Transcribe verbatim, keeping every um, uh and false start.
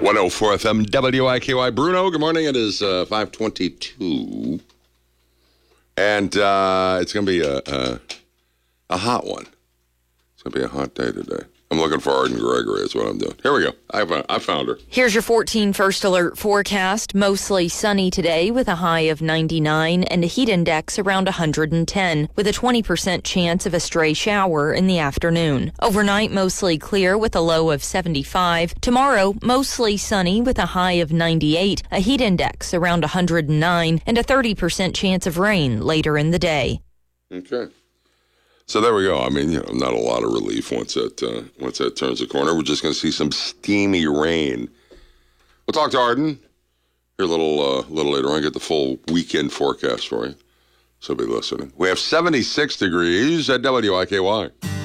one oh four F M W I K Y. Bruno, good morning. It is uh, five twenty-two. And uh, it's going to be a, a a hot one. It's going to be a hot day today. I'm looking for Arden Gregory is what I'm doing. Here we go. I found, I found her. Here's your fourteen First Alert forecast. Mostly sunny today with a high of ninety-nine and a heat index around one hundred ten with a twenty percent chance of a stray shower in the afternoon. Overnight, mostly clear with a low of seventy-five. Tomorrow, mostly sunny with a high of ninety-eight, a heat index around one hundred nine, and a thirty percent chance of rain later in the day. Okay. So there we go. I mean, you know, not a lot of relief once that uh, once that turns the corner. We're just going to see some steamy rain. We'll talk to Arden here a little uh, little later on. Get the full weekend forecast for you. So be listening. We have seventy-six degrees at W I K Y.